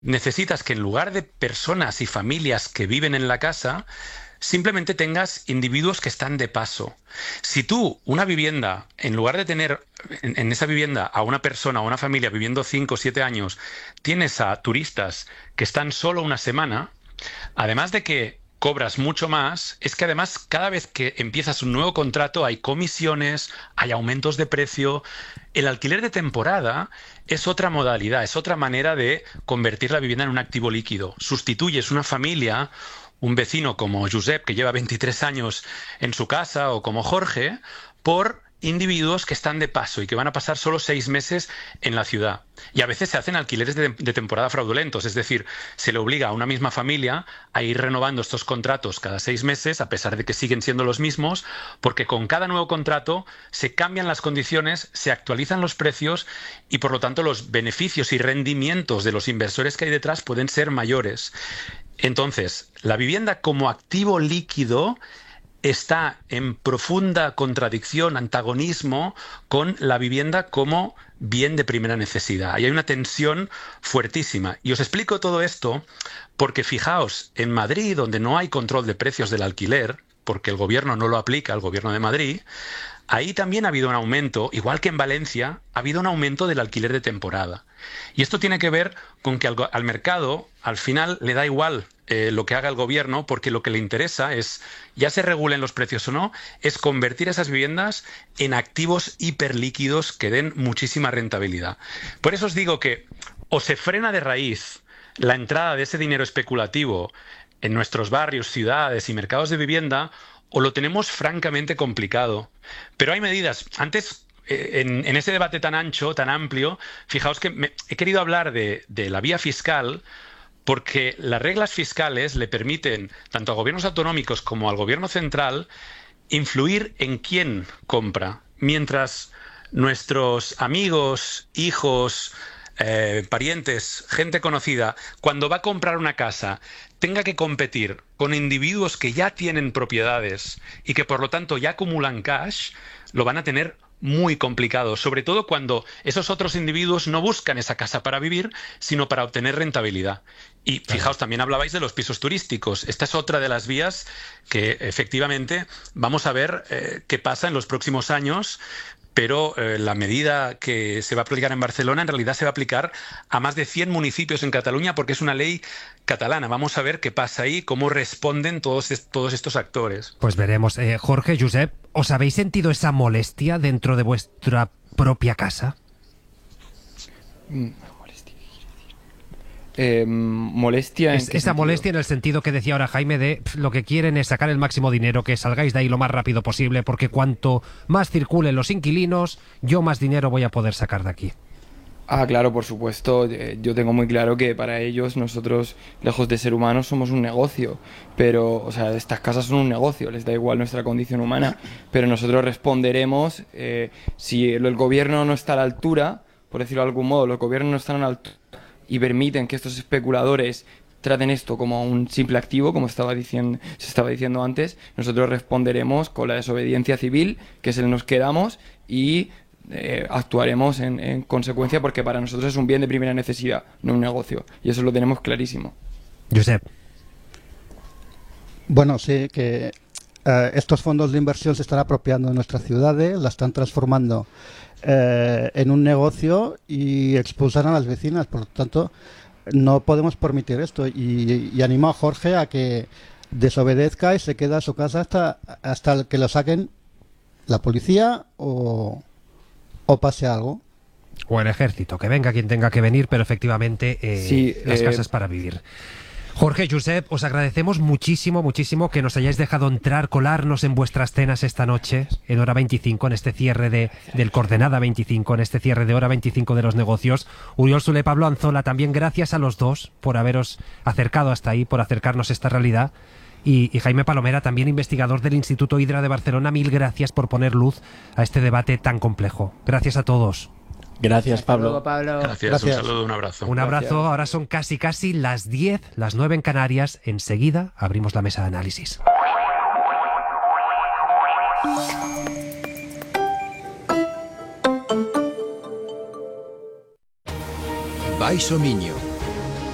necesitas que en lugar de personas y familias que viven en la casa, simplemente tengas individuos que están de paso. Si tú, una vivienda, en lugar de tener en esa vivienda a una persona o una familia viviendo 5 o 7 años, tienes a turistas que están solo una semana, además de que cobras mucho más, es que además cada vez que empiezas un nuevo contrato hay comisiones, hay aumentos de precio. El alquiler de temporada es otra modalidad, es otra manera de convertir la vivienda en un activo líquido. Sustituyes una familia, un vecino como Josep, que lleva 23 años en su casa, o como Jorge, por individuos que están de paso y que van a pasar solo 6 meses en la ciudad. Y a veces se hacen alquileres de temporada fraudulentos, es decir, se le obliga a una misma familia a ir renovando estos contratos cada 6 meses, a pesar de que siguen siendo los mismos, porque con cada nuevo contrato se cambian las condiciones, se actualizan los precios y por lo tanto los beneficios y rendimientos de los inversores que hay detrás pueden ser mayores. Entonces, la vivienda como activo líquido está en profunda contradicción, antagonismo con la vivienda como bien de primera necesidad. Y hay una tensión fuertísima. Y os explico todo esto porque fijaos, en Madrid, donde no hay control de precios del alquiler, porque el gobierno no lo aplica, el gobierno de Madrid, ahí también ha habido un aumento, igual que en Valencia, ha habido un aumento del alquiler de temporada. Y esto tiene que ver con que al mercado, al final, le da igual lo que haga el gobierno, porque lo que le interesa es, ya se regulen los precios o no, es convertir esas viviendas en activos hiperlíquidos que den muchísima rentabilidad. Por eso os digo que o se frena de raíz la entrada de ese dinero especulativo en nuestros barrios, ciudades y mercados de vivienda, o lo tenemos francamente complicado. Pero hay medidas. Antes, en ese debate tan ancho, tan amplio, fijaos que he querido hablar de la vía fiscal, porque las reglas fiscales le permiten tanto a gobiernos autonómicos como al gobierno central influir en quién compra, mientras nuestros amigos, hijos, parientes, gente conocida, cuando va a comprar una casa, tenga que competir con individuos que ya tienen propiedades y que por lo tanto ya acumulan cash, lo van a tener muy complicado, sobre todo cuando esos otros individuos no buscan esa casa para vivir, sino para obtener rentabilidad. Y fijaos, también hablabais de los pisos turísticos. Esta es otra de las vías que efectivamente vamos a ver qué pasa en los próximos años, pero la medida que se va a aplicar en Barcelona en realidad se va a aplicar a más de 100 municipios en Cataluña porque es una ley catalana. Vamos a ver qué pasa ahí, cómo responden todos estos actores. Pues veremos. Jorge, Josep, ¿os habéis sentido esa molestia dentro de vuestra propia casa? Molestia. Esa molestia en el sentido que decía ahora Jaime de lo que quieren es sacar el máximo dinero, que salgáis de ahí lo más rápido posible, porque cuanto más circulen los inquilinos, yo más dinero voy a poder sacar de aquí. Claro, por supuesto. Yo tengo muy claro que para ellos, nosotros, lejos de ser humanos, somos un negocio. Pero, o sea, estas casas son un negocio, les da igual nuestra condición humana. Pero nosotros responderemos, si el gobierno no está a la altura, por decirlo de algún modo, los gobiernos no están a la altura y permiten que estos especuladores traten esto como un simple activo, como se estaba diciendo antes, nosotros responderemos con la desobediencia civil, que se nos quedamos, y actuaremos en consecuencia, porque para nosotros es un bien de primera necesidad, no un negocio, y eso lo tenemos clarísimo. Josep. Bueno, sí, que estos fondos de inversión se están apropiando de nuestras ciudades, la están transformando en un negocio y expulsan a las vecinas. Por lo tanto, no podemos permitir esto. Y animo a Jorge a que desobedezca y se quede a su casa hasta que lo saquen la policía o pase algo. O el ejército, que venga quien tenga que venir, pero efectivamente sí, las casas para vivir. Jorge, Josep, os agradecemos muchísimo, muchísimo que nos hayáis dejado entrar, colarnos en vuestras cenas esta noche, en Hora 25, en este cierre del Coordenada 25, en este cierre de Hora 25 de los negocios. Uriol Soler, Pablo Anzola, también gracias a los dos por haberos acercado hasta ahí, por acercarnos a esta realidad. Y Jaime Palomera, también investigador del Instituto Hidra de Barcelona, mil gracias por poner luz a este debate tan complejo. Gracias a todos. Gracias, Pablo. Luego, Pablo. Gracias, un saludo, un abrazo. Un abrazo. Ahora son casi las 10, las 9 en Canarias. Enseguida abrimos la mesa de análisis. Baixo Miño.